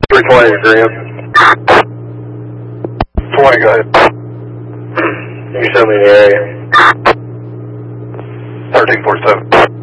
320 agreement. 20, go ahead. You show me the area. 1347.